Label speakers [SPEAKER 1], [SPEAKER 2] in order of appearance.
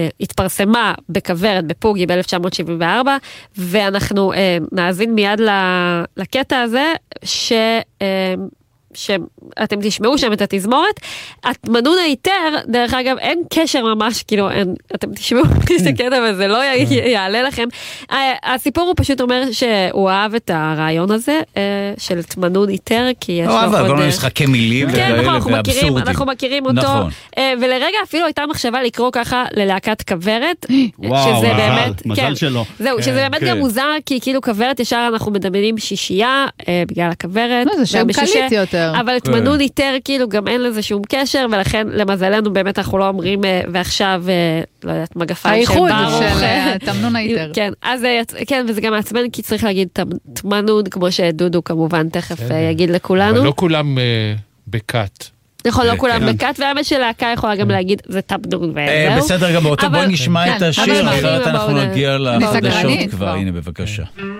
[SPEAKER 1] התפרסמה בכוורת בפוגי ב-1974, ואנחנו נאזין מיד לקטע הזה, שאתם תשמעו שם את התזמורת. התמנון היתר, דרך אגב, אין קשר ממש, כאילו, אתם תשמעו את הקטע, וזה לא יעלה לכם. הסיפור הוא פשוט אומר שהוא אהב את הרעיון הזה, של תמנון היתר, כי יש לו עוד...
[SPEAKER 2] אבל לא משחקי מילים וכאלה ואבסורדים.
[SPEAKER 1] אנחנו מכירים אותו, ולרגע אפילו הייתה מחשבה לקרוא ככה ללהקת כוורת, שזה באמת...
[SPEAKER 3] מזל שלו.
[SPEAKER 1] זהו, שזה באמת גם מוזר, כי כאילו כוורת ישר אנחנו מדמיינים שישייה, בגלל הכוורת.
[SPEAKER 4] זה שם קליט יותר.
[SPEAKER 1] אבל תמנון היתר, כאילו, גם אין לזה שום קשר, ולכן, למזלנו, באמת אנחנו לא אומרים, ועכשיו, לא יודעת, מגפיים של ברוך.
[SPEAKER 4] האיחוד של תמנון היתר.
[SPEAKER 1] כן, אז, כן, וזה גם מעצבן, כי צריך להגיד תמנון, כמו שדודו כמובן תכף יגיד לכולנו.
[SPEAKER 5] אבל לא כולם בקאט.
[SPEAKER 1] נכון, לא כולם בקאט, והאמת של להקה יכולה גם להגיד, זה תמנון וזהו.
[SPEAKER 2] בסדר גמור, בואי נשמע את השיר, אחרת אנחנו נגיע לחדשות כבר, הנה בבקשה.